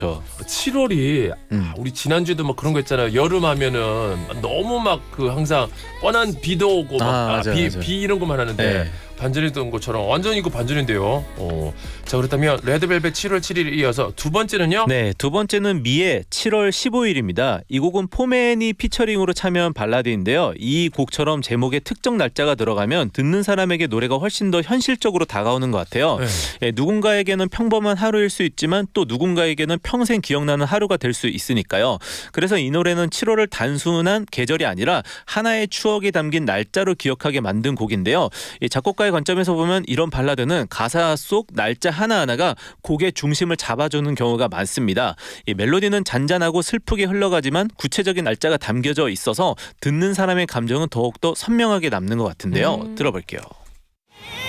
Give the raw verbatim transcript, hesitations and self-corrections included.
칠월이 음. 우리 지난주에도 뭐 그런 거 있잖아요. 여름 하면은 너무 막 그 항상 뻔한 비도 오고 막 아, 아, 맞아요, 비, 맞아요. 비 이런 것만 하는데 네. 반전이던 것처럼 완전히 이거 반전인데요. 어. 자 그렇다면 레드벨벳 칠월 칠일에 이어서 두 번째는요. 네, 두 번째는 미의 칠월 십오일입니다. 이 곡은 포맨이 피처링으로 참여한 발라드인데요. 이 곡처럼 제목에 특정 날짜가 들어가면 듣는 사람에게 노래가 훨씬 더 현실적으로 다가오는 것 같아요. 네. 예, 누군가에게는 평범한 하루일 수 있지만 또 누군가에게는 평생 기억나는 하루가 될 수 있으니까요. 그래서 이 노래는 칠월을 단순한 계절이 아니라 하나의 추억이 담긴 날짜로 기억하게 만든 곡인데요. 이 작곡가의 관점에서 보면 이런 발라드는 가사 속 날짜 하나하나가 곡의 중심을 잡아주는 경우가 많습니다. 이 멜로디는 잔잔하고 슬프게 흘러가지만 구체적인 날짜가 담겨져 있어서 듣는 사람의 감정은 더욱더 선명하게 남는 것 같은데요. 음. 들어볼게요.